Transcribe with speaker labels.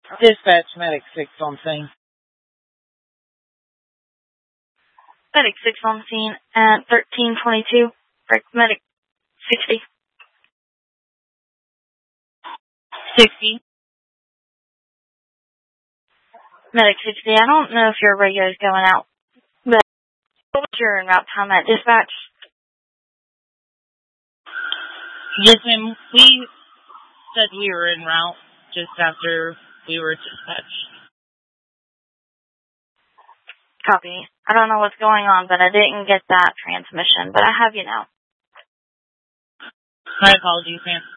Speaker 1: Dispatch Medic 6 on scene.
Speaker 2: Medic 6 on scene at 1322. Medic 60.
Speaker 1: 60.
Speaker 2: Medic 60. I don't know if your radio is going out, but what's your route time at dispatch?
Speaker 1: Yes, ma'am. We said we were en route just after we were dispatched.
Speaker 2: Copy. I don't know what's going on, but I didn't get that transmission, but I have you now.
Speaker 1: My apologies, ma'am.